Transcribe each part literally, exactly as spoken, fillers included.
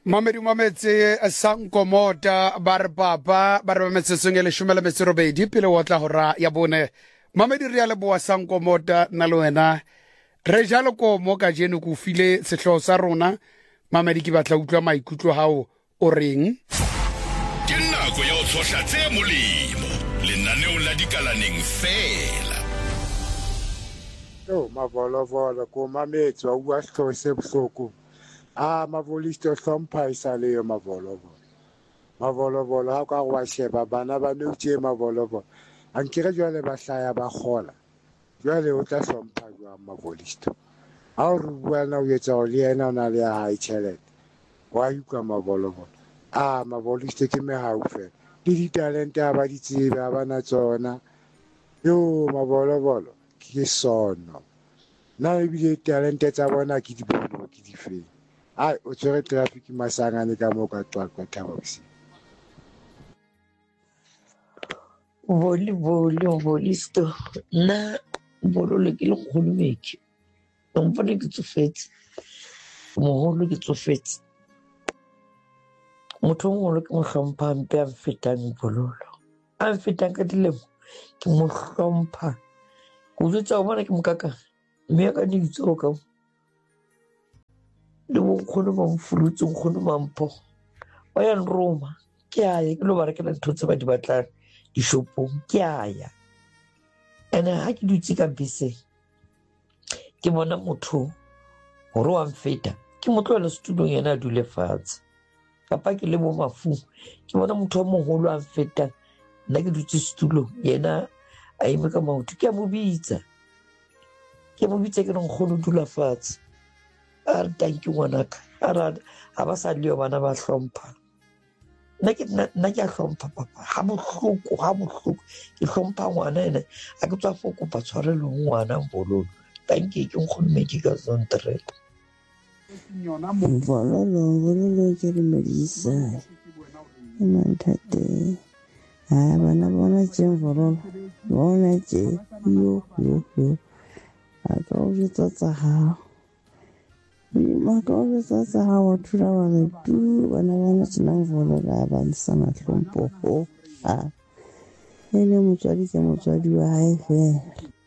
Mamedi mametse Sanko Mota bar papa bar mametse sengele shumela metse robedi pele wa tla hora ya bone. Mamedi re ya le boa Sanko Mota na le wena re jalo ko mo ka jeno go file sehlo sa rona. Mamedi ke batla utlwa maikutlo hao o reng ke nako ya o tsohla tse molemo lenaneo la dikalaneng fela. No mavolovolo ko mametse wa bua hlose bohloko. Ah mavoliste o hlompha isale yo mavolovolo. Mavolovolo ha ka go sheba bana ba nou tje mavolovolo. Ankere jwale ba hlaya ba khola. Jwale o tla hlompha jwa mavoliste. Ha o bua na o etsa o le ena ona le high challenge. Wa yuka mavolovolo. Ah mavoliste ke me haufe. Di di talent ba di tsebe ba na tsona. Yo mavolovolo ke sono. Na e bile talent tsa bona ke di bono ke di fe. Ai o tsere traffic masangane ka mo ka tswa kwa taxi. Voli voli volisto na bololo ke le kgolumeki. Mpone ke tsofetse. Moholo ke tsofetse. Motho o mongwe ke mo hlompha mpe a fetang bololo. A fetang ka dilemo ke mo hlompha. Go tsa o bona ke mokaka. Me ka di tso ka le mo khone mo mfurutse khone mampho o ya Roma ke a ya ke lo ba rekela ntotse ba di batla di shopong ke a ya ene ha ke dutse ka bese ke bona motho hore wa mfeta ke motho le studong yena a dule fatshe kapa ke le mo mafu ke bona motho o moholo a mfeta nna ke dutse studong yena a ime ka maoto ke a mo bitsa ke mo bitsa ke re nkgono dula fatshe a thank you ngwanaka a ba sa leo bana ba hlompha nna ke nna ke a hlompha papa ha bohloko ha bohloko ke hlompha ngwana ene a ke tswa foko pa tshwarelo ngwana bololo thank you ke nkgono meki ka zontre bololo bololo ke re medisa mantate ha bana bona tšeng bololo bona tše yo yo yo a ka o jetsa tsa hao ma ka o jetsa tsa hao thula wa re tu bana bona tsenang bololo a ba nsana hlompo ho a ene motswadi ke motswadi wa hae fela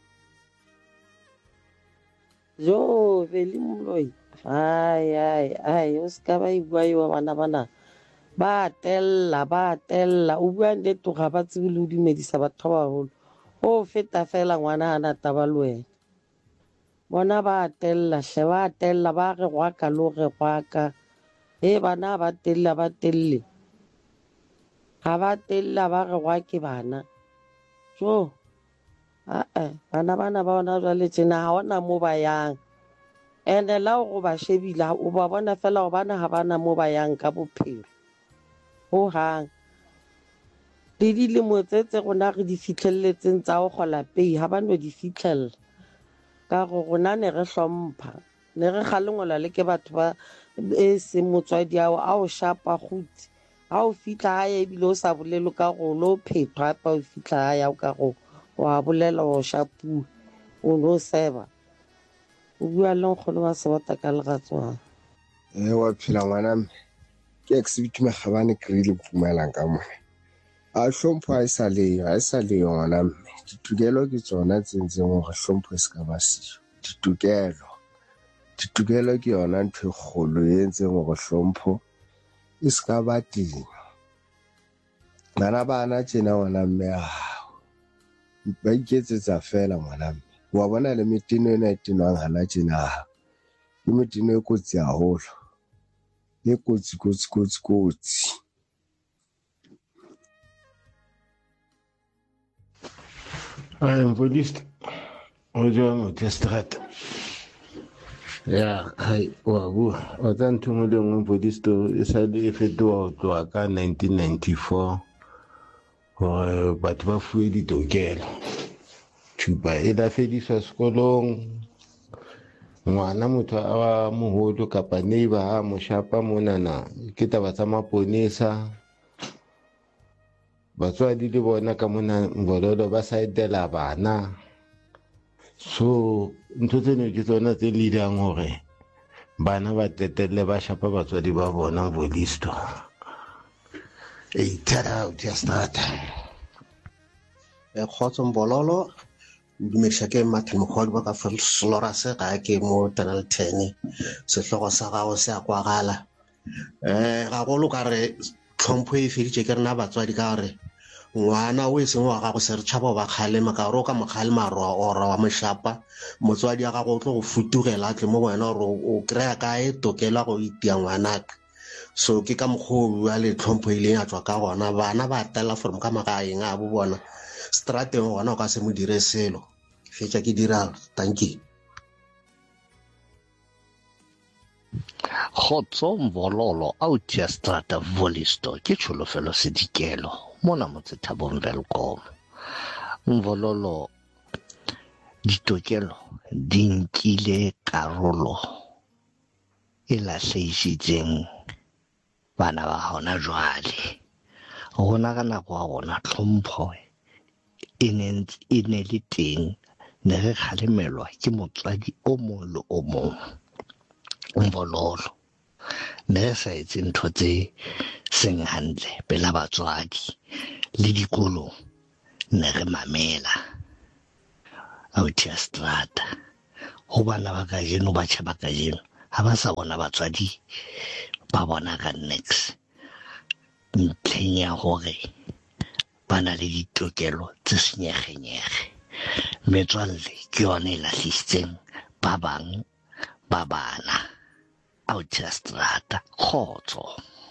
jo veli moloi ai ai ai o ska ba ibua yo bana bana ba tella ba tella o bua nde to ga ba tsebile o dumedisa batho ba holo o feta fela ngwana ana tabalwe bona ba tella hle ba tella ba re gwa ka lo re gwa ka e bana ba tella ba telle ga ba tella ba re gwa ke bana jo a a bana bana ba bona jwa le tsena ha ona mo ba yang ene la go ba shebila o ba bona fela go bana ha bana mo ba yang ka bophelo ho hang di di le motsetse gona re di fitlhelletseng tsa go gola pei ha ba no di fitlhella ka go gona ne re hlompha ne re kgalengwela le ke batho ba e se motswadi ao a o shapa guti a o fitla hae bile o sa bolelo ka go lo phepha pa o fitla hae o ka go wa bolela o shapu o no seba o bua le nkgono wa sebata ka leratswana e wa phela ngwana ke exhibit me khabane krili pumelang ka mo a hlompho a isa le a isa le ngwana ditugelo ke tsona tsentseng go hlompho se ka ba sio ditugelo ditugelo ke yona ntwe kgolo e ntseng go hlompho e se ka ba teng bana bana tsena ngwana mme a ba iketsetsa fela ngwana mme wa bona le metino ena e tinwang hana tsena ke metino e kotsi haholo e kotsi kotsi kotsi kotsi I'm police. Ojo district. Yeah, hai wa bu. O tsan thumo le ngwe police to e sa le fetoa go ka nineteen ninety-four. Ho batho ba fuwe ditokelo. Thuba e la fediswa sekolong. Ngwana motho a moholo kapa neighbor ha mo shapa monana ke taba tsa maponesa. Batswadi le bona ka mona bololo ba sa etela bana so ntho tseno ke tsona tse leadang hore bana ba tetele ba shapa batswadi ba bona volisto e tara ya start e khotso Mbololo dumedisa ke Martin Mkhodi ba ka Flora se ga ke mo Tunnel ten sehlogo sa gago se a kwagala eh ga go lo ka re tlhompho e feditse ke rena batswadi ka re ngwana o seng wa gago se re tshaba ba khalema ka ro ka mokhalema ro ora wa moshapa motswadi ya gago tlo go futugela tle mo wena ro o krea kae tokela go itia ngwana so ke ka mogho wa le tlhompho ile ya tswa ka gona bana ba tela from ka magaeng a bo bona strateng gona o ka se mo dire selo fetsa ke dira thank you Khotso Mbololo out ya strata volisto ke tsholofelo sedikelo mona motse Thabong Welcome Mbololo ditokelo di nkile karolo e lahleisitseng bana ba hona jwale gona ka nako ya gona tlhompho e ne le teng ne re khalemelwa ke motswadi o mong le o mong Mbololo ne re sa etse ntho tse seng hantle pela batswadi le dikolong ne re mamela out ya strata ho bana ba ka jeno ba tšha ba ka jeno ha ba sa bona batswadi ba bona ka next ntlheng ya hore ba na le ditokelo tse senyegenyege metswalle ke yone e lahlisitseng ba bang ba bana out ya strata khotso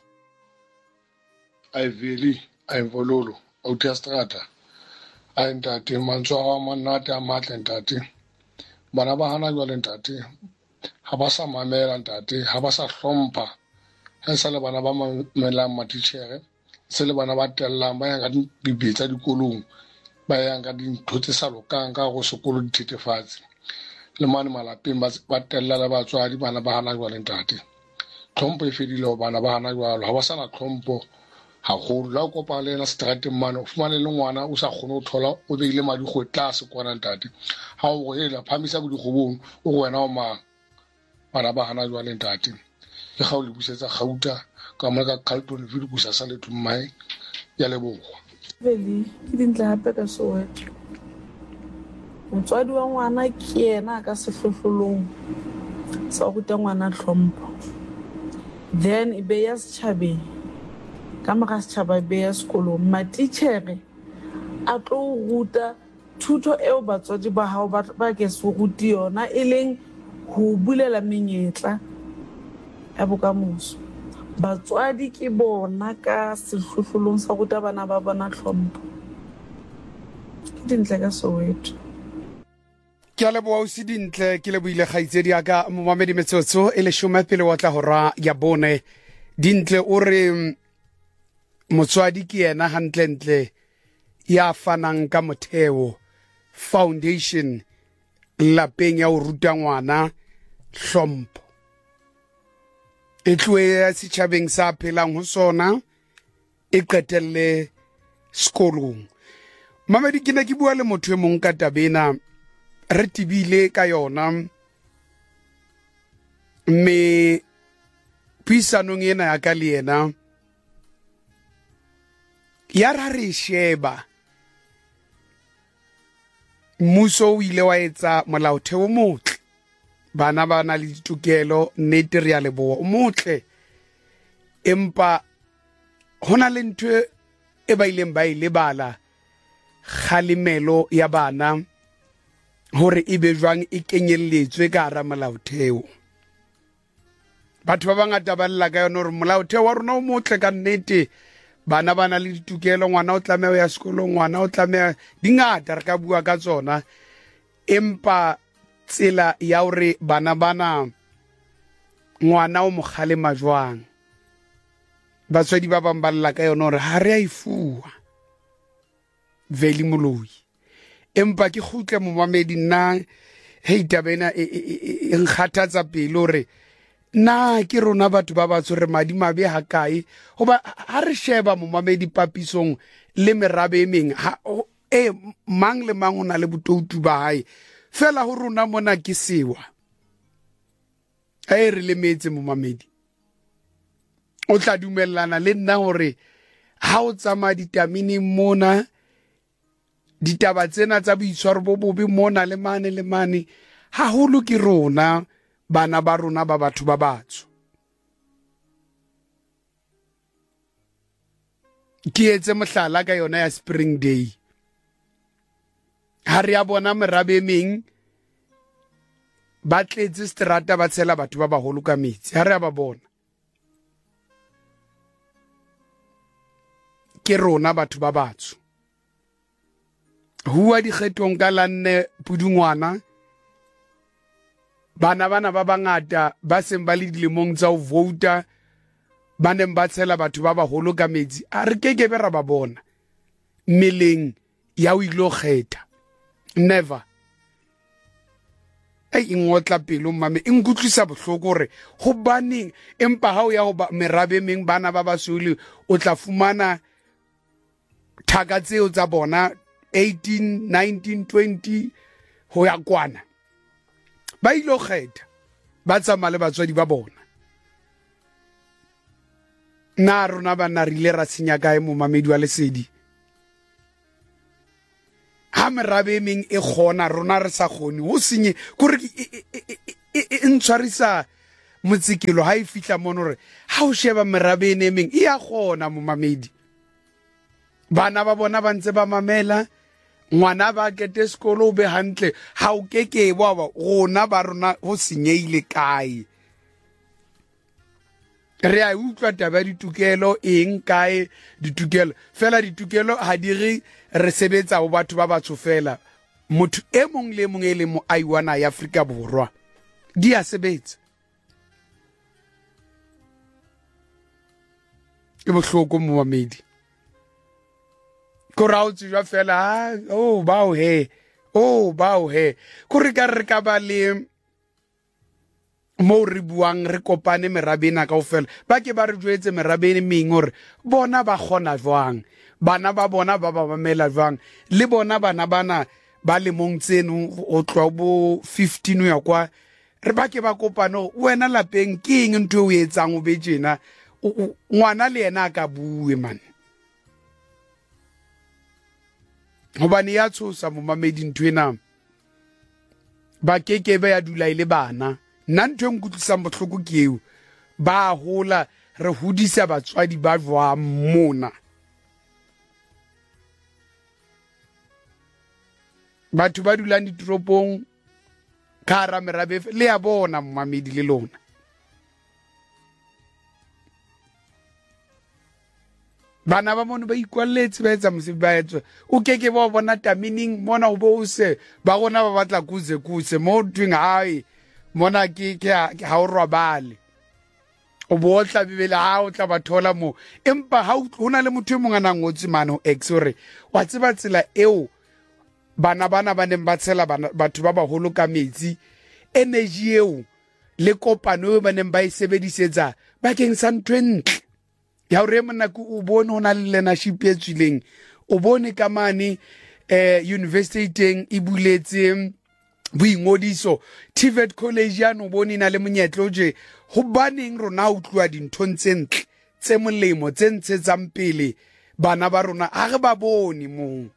ai veli ai Mbololo out ya strata ai ntate mantswa wa manate a matle ntate bana ba hana jwale ntate ha ba sa mamela ntate ha ba sa hlompha ha sa le bana ba mamelang matitjhere se le bana ba tellang ba yang ka dibetsa dikolong ba yang ka dintho tse sa lokang ka go sekolo dithethefatsi le mane malapeng ba tella le batswadi bana ba hana jwale ntate tlhompho e fedile ho bana ba hana jwalo ha ba sana tlhompho haholo la o kopa le na strateng mane o fumane le ngwana o sa kgone ho thola o beile madi go tlase kwana ntate ha o hela phamisa bo digobong o go wena o mang bana ba hana jwale ntate ke ga o le busetsa gauta ka mo ka Carlton Village busa sa le tumai ya lebogo veli ke dintla hape ka Soweto motswadi wa ngwana ke yena ka sehlohlolong sa go ruta ngwana tlhompho then e be ya setšhabeng ka moga setšhaba e be ya sekolong matitšhere a tlo ruta thuto eo batswadi ba hao ba ke se ruti yona e leng ho bulela menyetla ya bokamoso batswadi ke bona ka sehlohlolong sa ruta bana ba bona tlhompho ke dintle ka Soweto ke a leboa o se dintle ke leboile kgaitsedi ya ka momamedi metsotso e leshome pele wa tla hora ya bone dintle o re motswadi ke yena hantlentle ya fanang ka motheo foundation lapeng ya o ruta ngwana hlompho e tloe ya setšhabeng sa phelang ho sona e qetelle sekolong mamedi ke ne ke bua le motho e mong ka tabena re tibile ka yona me puisanong ena ya ka le yena ya ra re sheba mmuso o ile wa etsa molaotheo motle bana ba na le ditokelo nnete re ya leboa o motle empa hona le ntho e ba ileng ba ile bala khalimelo ya bana hore e be jwang e kenyelletswe ka hara molaotheo batho ba bangata ba lla ka yona hore molaotheo wa rona o motle ka nnete bana ba na le ditokelo ngwana o tlameha ya sekolong ngwana o tlameha dingata re ka bua ka tsona empa tsela ya hore bana bana ngwana o moghalema jwang batswadi ba bang ba lla ka yona hore ha re a ifuwa veli moloi empa ke khutle momamedi nna hei tabena e nkgathatsa pele hore na ke rona batho ba batso re madimabe ha kae hoba ha re sheba momamedi papisong le merabe e meng ha e mang le mang ona le botoutu ba hae fela ho rona mona ke sewa a e re le metse momamedi o tla dumellana le nna hore ha o tsama ditamini mona ditaba tsena tsa boitshwaro bo bobe mona le mane le mane haholo ke rona bana ba rona ba batho ba batsho ke etse mohlala ka yona ya Spring Day ha re ya bona merabe meng ba tletse strata ba tshela batho ba baholo ka metsi ha re ya ba bona ke rona batho ba batsho huwa dikgethong ka la nne Pudungwana bana bana ba bangata ba seng ba le dilemong tsa ho vouta ba neng ba tshela batho ba baholo ka metsi a re ke ke be ra ba bona meleng ya o ilo kgetha never ai ingotla pelo mame inkutlisa bohloko hore ho baneng empa ha o ya ho merabe meng bana ba basole o tla fumana thaka tseo tsa bona eighteen nineteen twenty ho ya kwana ba ilo kgetha ba tsama le batswadi ba bona na rona ba na rile ra tsenya kae mo mamedi wa lesedi ha merabe meng e khona rona re sa khone ho senye kore e ntshwarisa motsikelo ha e fihla mono re ha o sheba merabe ene meng e ya khona mo mamedi bana ba bona ba ntse ba mamela ngwana ba kete sekolo be hantle ha o keke wa rona ba rona ho senyeile kae re a utlwa taba ditukelo eng kae ditukelo fela ditukelo ha di re re sebetsa ho batho ba batho fela motho e mong le mong e le mo aiwana ya Afrika Borwa di a sebetsa e bohloko mo mamedi ko rautsi jwa fela oh bao he oh bao he ko re ka re ka ba le mo re buang re kopane merabena kaofela ba ke ba re jwetse merabene meng hore bona ba khona jwang bana ba bona ba ba mamela jwang le bona bana bana ba le mong tseno o tlo bo fifteen ya kwa re ba ke ba kopano wena lapeng ke eng ntwe o etsang o be jena ngwana le yena ka bue man hobane ya tshosa mo mamedi ntwena ba keke ba ya dula ile bana nna ntwe nkutlisa bohloko ke eo ba hola re hodisa batswadi ba jwa mona batho ba dulang ditoropong kara merabe le ya bona mamedi le lona bana ba mono ba ikwalletse ba etsa mose ba etsa o keke ba bona tamining mona o bo se ba gona ba batla kuze kuze mo twing ai mona ke ke ha o robale o bo tla bibele ha o tla ba thola mo empa ha hona le motho mo ngana ngotsi mano ex hore wa tseba tsela eo bana bana ba neng ba tshela batho ba baholo ka metsi energy eo le kopano ba neng ba e sebedisetsa bakeng sa ntwentle ya re mona ku o bone ona le leadership e tsileng o bone ka mane eh university teng e buletse boingodiso T V E T college ya no bone na le monyetlo je ho baneng rona o tlwa dinthong tsentle tse molemo tsentse tsampele bana ba rona a re ba bone mo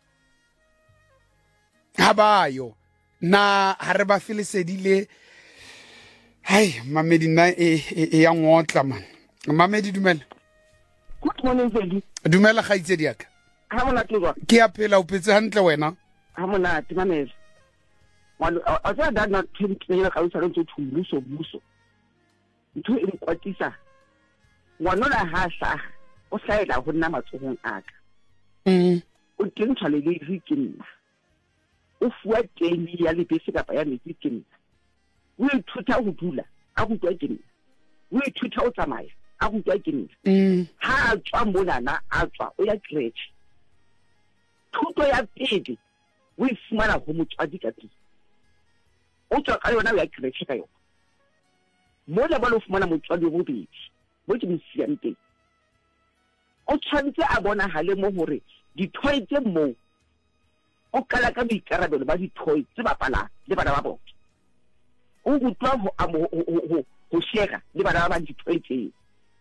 ha bayo na ha re ba filisedile hai mamedi na e ya ngotla man mamedi dumela Good morning, Zeli. Dumela khaitsedi yaka. Ha mona tloga. Ke a phela o phetse hantle wena. Ha mona timamela. Walo a tsa da na tshentse ka utsa ntse thuluso buso. Ntho e nkwatisa. Ngwana la ha sa o saela ho nna matsohong aka. Mm. O tentshwa le le rikinna. O fuwa teni ya le bese kapa ya metsi kinna. O ithuta ho dula, a go tswa kinna. O ithuta o tsamaya. A go tswa kinna. Mm. Ha tswa mona na a tswa o ya crèche. Thuto ya pedi o ifumana ho motswadi ka teng. O tswa ka yona ya crèche ka yona. Mola ba lo fumana motswadi o bobedi. Mo ke mosiang teng. O tshwantse a bona hale mo hore dithoy tse mo o kala ka boikarabelo ba dithoy tse bapala le bana ba bona. O gutwa ho ho go shega le bana ba ba dithoetseng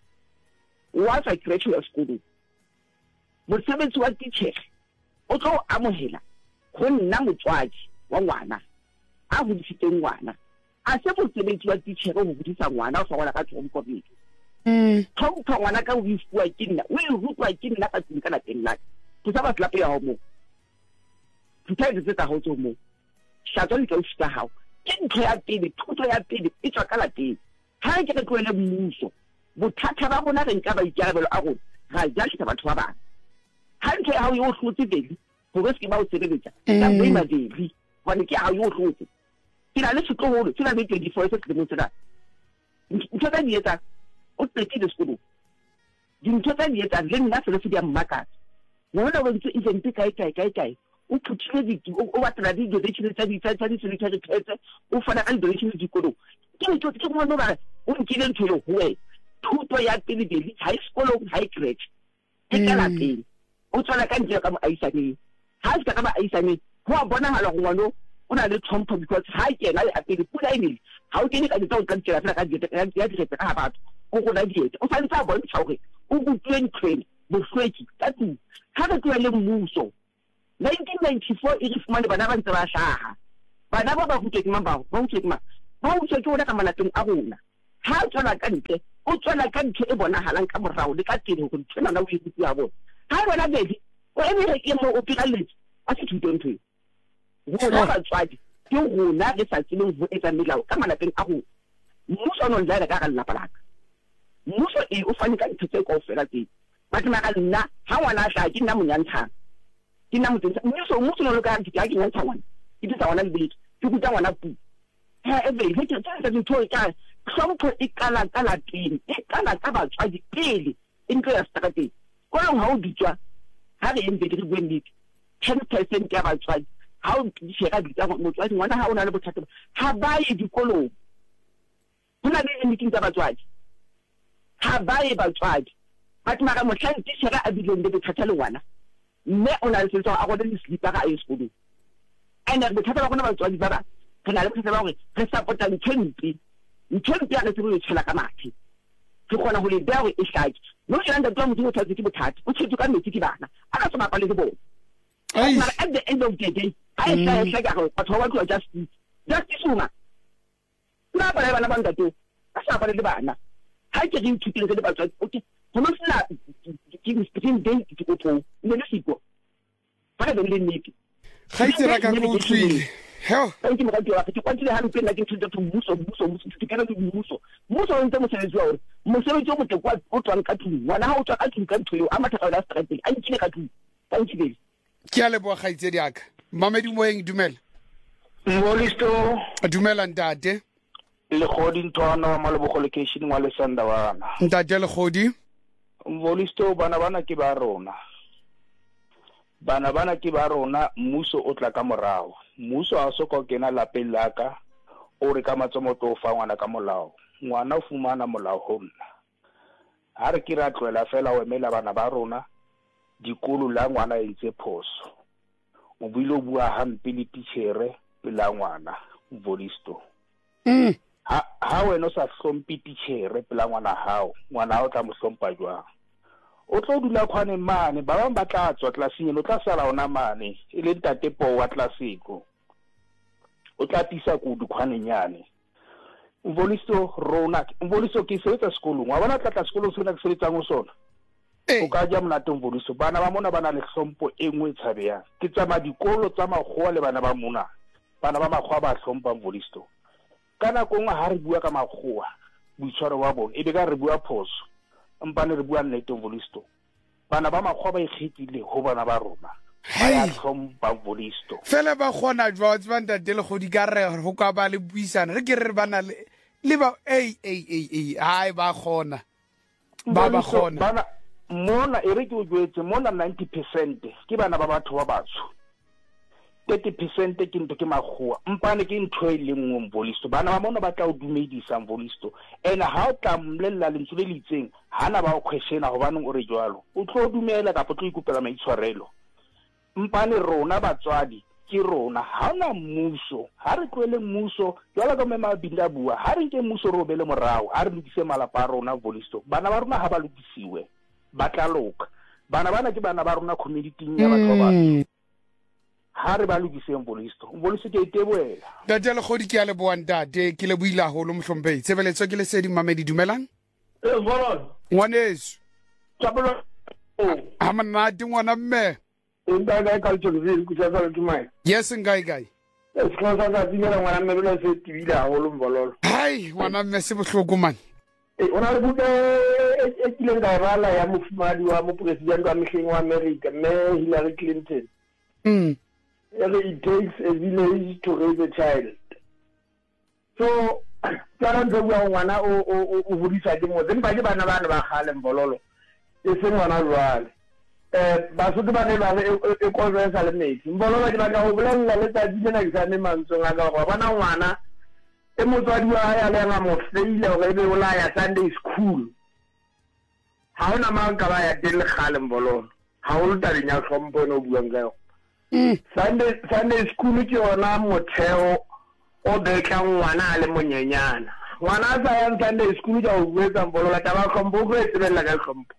wa tsa creche ya sekolo mosebetsi wa teacher o tlo amohela go nna motswadi wa ngwana a hodisitseng ngwana a se mosebetsi wa teacher go hodisa ngwana o fa gona ka tlhompho pele mm tlhompho ngwana ka o ifua ke nna o e rutwa ke nna ka tseng ka lapeng la ke sa ba tlape ya mo tshitse tse tsa go tso mo shatswa le ka o fita hao ke ntho ya pele thuto ya pele e tswa ka lapeng ha ke re tloele mmuso bothata ba bona re nka ba ikarabelo a rona ga ja tsa batho ba bang ha ntho ya hao yo hlotse pele go re se ba o sebeletsa ka boima deli bona ke ha yo hlotse tira le setloholo tira le twenty-four se mo tsena ntho tsa dieta o tsetse le sekolo dintho tsa dieta le nna se le se di mmaka ngwana wa ntse e ntse kae kae kae kae o phutile di o batla di donation tsa di tsa di sanitary pads o fana ka donation di kolo ke ntho tse mo ba o nkile ntho yo hoe thuto ya pele pele high school high grade e ka lapeng o tsala ka ntle ka mo aisane ha se ka ba aisane ho a bona hala go ngwana o na le tlhompho because ha ke na le apele pula e ne ha o kene ka ditau ka tsela fela ka dieta ka ya dieta ka batho o go na dieta o fa ntse bona tshwaore o butwen train bo sweki ka tu ha re tlo le mmuso nineteen ninety-four e re fumane bana ba ntse ba hlaha bana ba ba hutse ke mamba ba hutse ke ma ba hutse ke ona ka malapeng a rona ha tswela ka ntle o tswela ka ntse e bona halang ka morao le ka teng go tsena na o e butsi ya bona ha bona bedi o eme re ke mo o pigaletse a se thuto ntwe go na ba tswadi ke go na le sa tsileng go etsa melao ka malapeng a go mmuso no ndla ka ga lapa laka mmuso e o fane ka ntse go fela teng ba tla ka nna ha ngwana a tla ke nna monyantsha ke nna motse mmuso mmuso no ka ke ke nyantsa ngwana ke tsa ngwana le bile ke kuta ngwana pu ha e be ke tsa tsa ntho e ka hlompho e kala ka lapeng e kala ka batswadi pele into ya strategi ko lo ha o ditswa ha re ente ke bue nnete ten percent ya batswadi ha o sheka ditsa motswadi ngwana ha o na le bothata ha ba ye dikolong hona le meeting tsa batswadi ha ba ye batswadi but mara mohlang tishera a bileng le bothata le ngwana mme o na le setso a go le slipa ka a sekolo and re bothata ba gona batswadi ba ba re na le bothata ba gore re supporta ntshempi ntshempi ya re se go tshela ka mathe ke gona go le bea go e hlaki no ke randa twa motho o tshetse ke bothata o tshetse ka metsi ke bana a ka tsoma pa le go bona mara at the end of the day I say hlaka go batho ba tlo justice justice uma na ba le bana ba ntate a sa ba le bana ha ke re ithutile le batswadi okay go mo sna ke speaking day ke go tlo le le siko ba le le nnete ga itse ka go utlwile heo ke mo ka twa ke kwantile ha ntse nna ke ntse tlo muso muso muso ke kana le muso muso o ntse mo sebetsi wa hore mo sebetsi o mo tekwa o tswang ka tlung wana ha o tswa ka tlung ka ntho eo a matha ka strategy a ntile ka tlung ka ntile ke a leboga ga itse diaka mamedi moeng dumela Mbolisto dumela ntate le godi ntwana wa malebogo location wa lesanda wana ntate le godi Mbolisto bana bana ke ba rona bana bana ke ba rona mmuso o tla ka morao mmuso a soko kena lapeng laka o re ka matsomoto o fa ngwana ka molao ngwana o fumana molao honna ha re ke ra tloela fela o emela bana ba rona dikolo la ngwana e ntse phoso o buile bua hampe le tichere pela ngwana Mbolisto mm ha ha wena sa hlompi tichere pela ngwana hao ngwana o tla mo hlompa jwang o tlo dula khwane mane ba bang ba tla tswa tlaseng o tla sala ona mane e le ntate po wa tlaseko o tla tisa ku dikhwane nyane Mbolisto rona Mbolisto ke sebetsa sekolong wa bona tla tla sekolong se na ke sebetsa ngo sona o ka ja mona Mbolisto bana ba mona bana le hlompo e nngwe tshabeyang ke tsama dikolo tsa maggoa le bana ba mona bana ba maggoa ba hlompa Mbolisto kana go ngwa ha re bua ka maggoa boitshwaro wa bona e be ka re bua phoso mpane re bua nnete Mbolisto bana ba maggoa ba ikgethile ho bana ba rona ba ya hlompa Mbolisto fela ba gona jwa tsba ntate le go di ka re go ka ba le buisana re ke re bana le le ba ei ei ei ai ba gona ba ba gona bana mona e re ke o jwetse mona ninety percent ke bana ba batho ba batsho thirty percent ke ntho ke maggoa mpane ke ntho e lengwe Mbolisto bana ba mona ba tla o dumedisa Mbolisto ena ha o tla mmlella le ntse le itseng hana ba o questiona go baneng o re jwalo o tlo dumela ka potlo ikupela maitshwarelo mpane rona batswadi ke rona ha ona mmuso ha re tloele mmuso jwala ka mema binda bua ha re nke mmuso ro bele morao ha re lokise malapa a rona Volisto bana ba rona ha ba lokisiwe ba tla loka bana bana ke bana ba rona community ya batho ba ha re ba lokiseng Volisto Volisto ke iteboela Data le khodi ke a le boandate ke le buila holo mhlombe tshebeletso ke le sedi mamedi dumelang eh volon ngwaneso tabolo oh amanati ngwana mme Inda ga culture vile kuchasa ke mai. Yes ngai gai. Sikhosa sa tsingela ngwana mme bele se tibila holo mbololo. Hai ngwana mme se bohloko man. Eh ona le buke e kile nga rala ya mofumadi wa mo president wa mehleng wa America me Hillary Clinton. Mm. It takes a village to raise a child. So tsara ntse bua ngwana o o o hodisa ke mo tsena ba ke bana bana ba khale mbololo. E se ngwana lwale. Eh basotho ba ne ba e konferensa le metsi mbolo ba dira ka go bolella le tsa ditsena ke sane mantso nga ka go bona ngwana e motswadi wa ya le nga mo feile go ebe ola ya Sunday school ha ona mang ka ba ya dile khale mbolo ha o lta nya hlompo no bua nga Sunday Sunday school ke ona motheo o betla ngwana le monyenyana ngwana sa ya Sunday school ja o buetsa mbolo la taba khompo go etebella ka khompo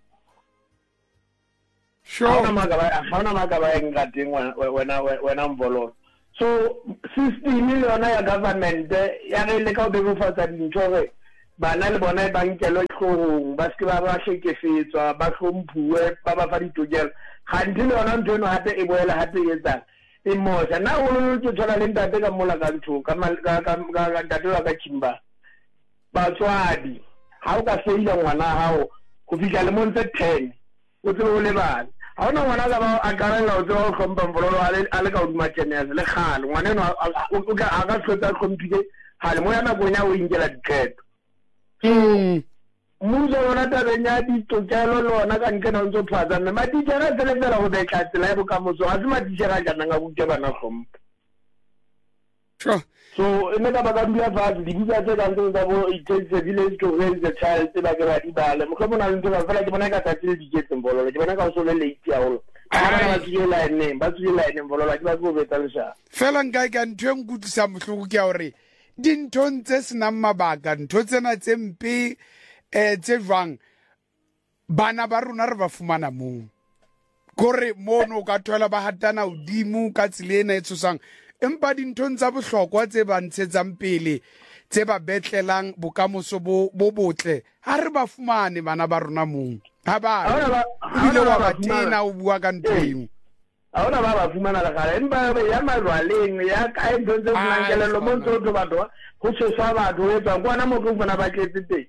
Sure. Hauna magaba hauna magaba engati wena wena mvolo. So sixty million ya government ya re le ka o be fa tsa dintho bana le bona ba nkelo tlhong ba se ba ba shekefetswa ba hlomphuwe ba ba fa ditogelo ga ntile yona ntho eno hape e boela hape e tsa e moja na o lo tlo thola le ntate ka mola ka ntho ka ka ka ntate wa ka chimba batswadi ha o ka seila ngwana hao go fika le montse ten o tlo le bana ha ona ngwana ga ba a karela o tlo khompa mbololo a le ka uduma tennis le khale ngwana no o ka a ka tlotsa kompike hale mo yana gonya o ingela diketo mm muzo lona ta benya di tokelo lona ka nke na ntso phatsa mme ma di jera tsele tsela go betla tsela e bo ka motso a se ma di jera kana nga butse bana khompa sure so ene ka ba ka dula fa di buka tse ka ntse tsa bo it takes a village to raise a child tse ba ke ba di bale mo khona le ntse ba fela ke bona ka tsatsi di ke tsembolo ke bona ka o so le late ya holo ana ba tsile ene ba tsile ene mbolo ke ba go beta le sha fela nka ka ntwe nkutlisa mohloko ke hore dintho ntse sena mabaka ntho tsena tse mpe eh tse jwang bana ba rona re ba fumana mo gore mono ka thola ba hatana udimo ka tsilena e tshosang empa dintho tsa bohlokwa tse ba ntshetsang pele tse ba betlelang bokamoso bo botle ha re ba fumane bana ba rona mo ha ba ile wa ba tena o bua ka ntweng a ona ba ba fumana la gale empa ya malwaleng ya ka e ntse tsankelelo mo ntse o ba do go se sa ba do etsa kwana mo go bona ba tletse teng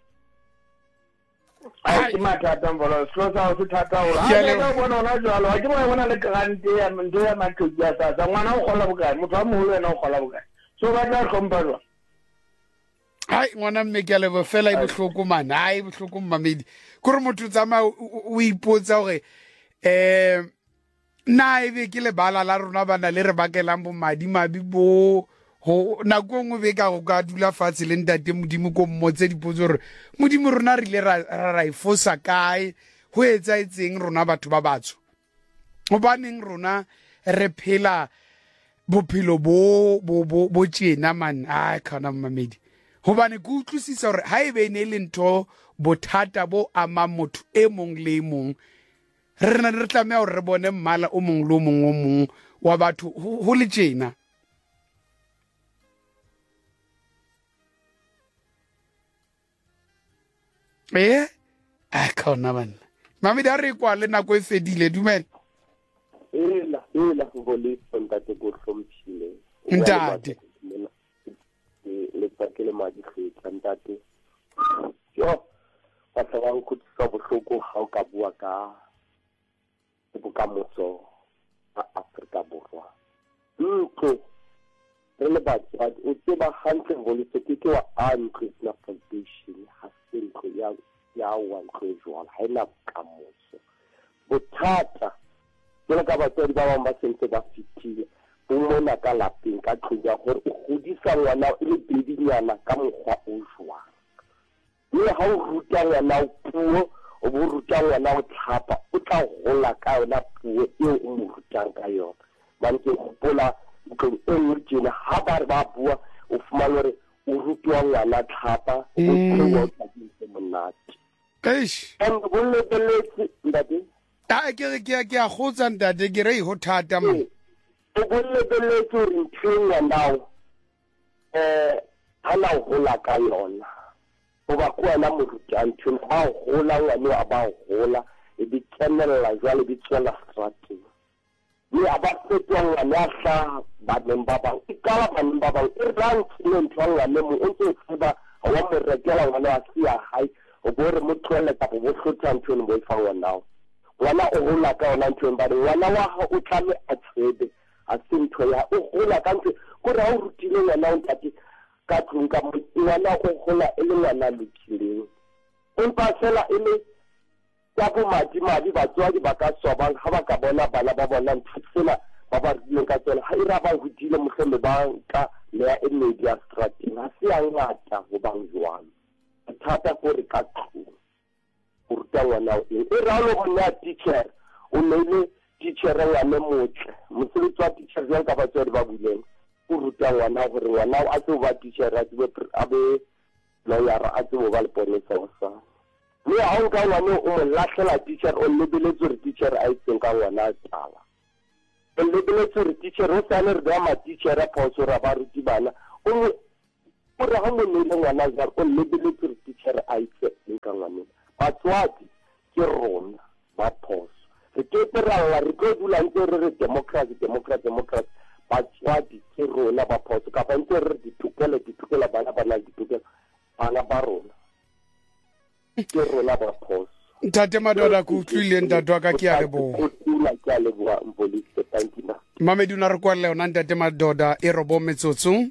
ai mata tambolo so sa o thata o la ga bona ona jalo a ke bona le grante ya ndo ya mathuki ya sa ngwana o gola bokae motho wa moholo ena o gola bokae so ba tla kompalwa ai ngwana mme ke le bo fela e bohloko man ai bohloko mmamedi gore motho tsama o ipotsa gore eh na e be ke le bala la rona bana le re bakelang bo madi mabi bo ho na go ngwe be ka go ka dula fatshe le ntate modimo ko mmotse dipotso re modimo rona re le ra ra ifosa kae ho etsa etseng rona batho ba batso go baneng rona re phela bophelo bo bo bo tjena man a kana mamedi go bane go utlwisisa gore ha e be ne le ntho bothata bo ama motho e mong le mong re na re tlamea gore re bone mmala o mong le o mong o mong wa batho ho le tjena eh a khona bana mami da re kwa le nako e fedile dumela ela ela go le ntate go hlomphile ntate le pakele madi khitla ntate yo ba tla go tsa bohloko ga o ka bua ka bokamoso a Afrika Borwa ntlo re le batswadi o tseba hantle go le se ke wa antle na foundation ha sentlo ya ya wa ntlo jwala ha ina bokamoso bothata jwalo ka batswadi ba bang ba sentse ba fitile bo mona ka lapeng ka tlhoja gore o godisa ngwana e le bidinyana ka mokgwa o jwang le ha o ruta ngwana o puo o bo ruta ngwana o tlhapa o tla gola ka yona puo eo o mo rutang ka yona mane ke gopola ntlong e nngwe tjena ha ba re ba bua o fumana hore o rutwa ngwana tlhapa o tsewa o tlabile monate eish and bolebeletse ntate a ke ke ke a gotsa ntate ke re ho thata mo o bolebeletse hore ntho e ngwanao eh hana ho hola ka yona o ba ko ana moruti a ntho ba ho hola ngwana a ba ho hola e di kenella jwale di tswela strateng ni aba fetwa ngwana a hla ba neng ba bang e kala ba neng ba bang e rang tsene ntho ngwana mo o ntse tseba wa mo rekela ngwana a sia hai o bore mo tlole ka bo hlotsa ntho ne bo e fa ngwanao ngwana o hola ka ona ntho ba ngwana wa ha o tlame a tsebe a sentho ya o hola ka ntse ko ra o rutile ngwana o ntati ka tlunka ngwana o hola e le ngwana lokileng empa sela e le ya bo madi madi batswadi ba ka sobang ha ba ka bona bana ba bona ntsela ba ba rileng ka tsela ha ira ba hudile mohlombe ba ka le ya media strategy ha se ya ngata go bang jwang thata gore ka tlung go ruta ngwana e ra lo bona teacher o nele teacher ya le motle mosebetsi wa teacher jwang ka batswadi ba buleng go ruta ngwana gore ngwana a se ba teacher a tsebe a be lawyer a tsebe ba le ponesa sa le ha o ka ngwana o mo lahlela teacher o lebeletse re teacher a itseng ka ngwana tsala o lebeletse re teacher o sa le re ba ma teacher a phoso ra ba ruti bana o o re ha mo le ngwana ga o lebeletse re teacher a itseng ka ngwana batswadi ke rona ba phoso re ke tera re ke dula ntse re re democracy democracy democracy batswadi ke rona ba phoso ka ba ntse re ditukela ditukela bana bana ditukela bana ba rona ke rona ba phoso ntate Madoda ku tlile ntate wa ka ke a lebo o tla ke a lebo mbolise thank you Mamedi una re kwa le ona ntate Madoda e robo metsotso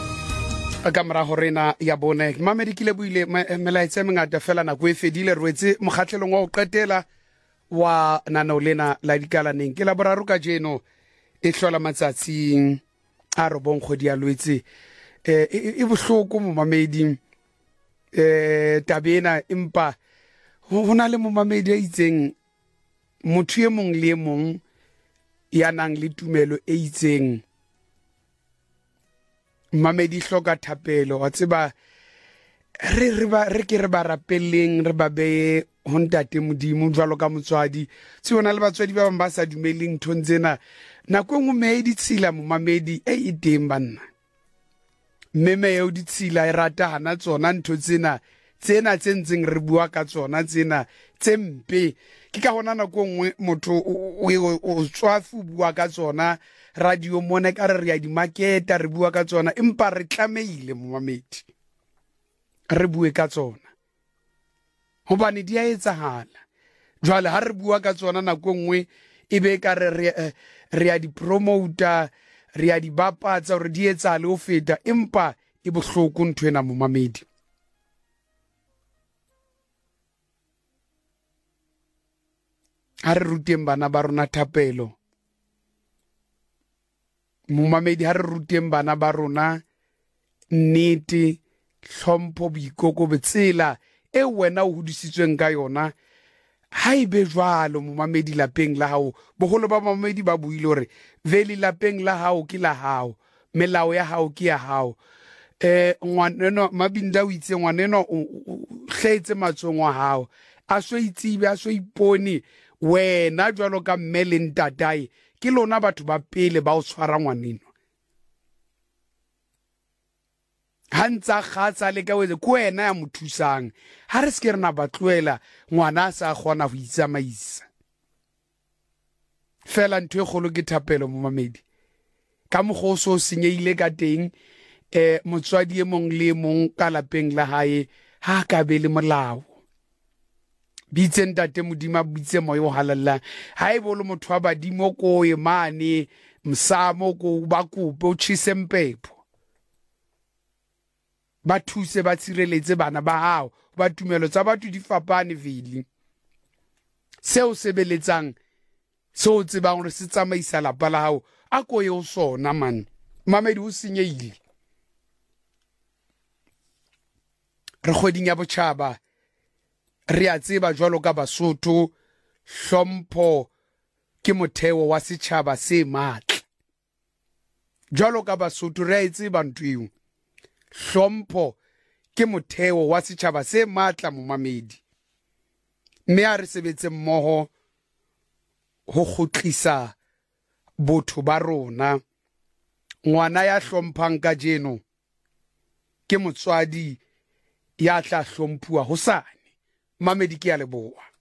a kamera horena ya bone Mamedi ke le buile melaetsa mengata fela na go e fedile re wetse mogatlhelong wa o qetela wa nano lena la dikalaneng ke la boraro ka jeno e hlola matsatsing a robong go dia lwetse e e bohloko mo Mamedi eh tabena impa hona le mo Mamedi a itseng motho e mong le mong ya nang le tumelo e itseng Mamedi hloka thapelo wa tseba re re ba re ke re ba rapelleng re ba be hontate modimo jwalo ka motswadi tse hona le batswadi ba bang ba sa dumeleng thontsena nako ngwe me di tsila mo Mamedi e iteng banna meme yo di tsila e rata hana tsona ntho tsena tsena tsentseng re bua ka tsona tsena tsempe ke ka hona nako ngwe motho o tswafu bua ka tsona radio mone ka re ya di market re bua ka tsona empa re tlameile mo Mamedi re bue ka tsona hobane di a etsahala jwale ha re bua ka tsona nako ngwe e be ka re re ya di promoter re ya di bapatsa hore di etsa le o feta empa e bohloko nthwena mo Mamedi ha re ruteng bana ba rona thapelo mo Mamedi ha re ruteng bana ba rona nnete hlompho boikoko betsela e wena o hodisitsweng ka yona ha ibe jwalo mo Mamedi lapeng la hao bogolo ba Mamedi ba buile hore veli lapeng la hao ke la hao melao ya hao ke ya hao eh ngwaneno Mabinda o itse ngwaneno o hletse matsong wa hao a so itsibe a so ipone wena jwalo ka mmele ntatae ke lona batho ba pele ba o tshwara ngwaneno hantsa khatsa le ka wetse ko wena ya mothusang ha re se rena batloela ngwana sa gona go itsamaisa fela ntwe golo ke thapelo mo Mamedi ka mogo so senyeile ka teng eh motswadi e mong le mong ka lapeng la hae ha ka be le molao bitse ntate modimo bitse moyo halalla ha e bolo motho wa badimo ko e mane msamo ko ba kupe o tshise mpepo ba thuse ba tshireletse bana ba hao ba tumelo tsa batho di fapane veli seo sebeletsang so tsebang gore se tsamaisa lapa la hao a ko ye o sona man Mamedi o senyeile re kgoding ya botjhaba re a tseba jwalo ka Basotho hlompho ke motheo wa setjhaba se matla jalo ka Basotho re a itse bantweng hlompho ke motheo wa setjhaba se matla momamedi mme a re sebetse mmoho ho kgutlisa botho ba rona. Ngwana ya hlomphang ka jeno ke motswadi ya tla hlomphuwa hosane. Mamedi ke a leboha.